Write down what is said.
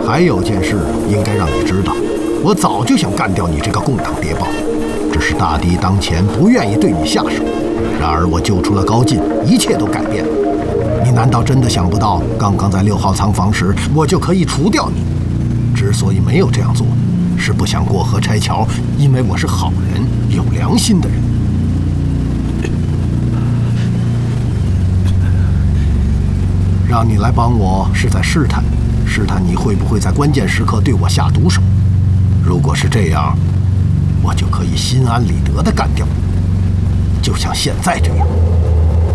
还有件事应该让你知道，我早就想干掉你这个共党谍报，只是大敌当前，不愿意对你下手。然而我救出了高进，一切都改变了。你难道真的想不到，刚刚在6号仓房时，我就可以除掉你？之所以没有这样做，是不想过河拆桥，因为我是好人，有良心的人。让你来帮我，是在试探你会不会在关键时刻对我下毒手。如果是这样，我就可以心安理得地干掉你，就像现在这样。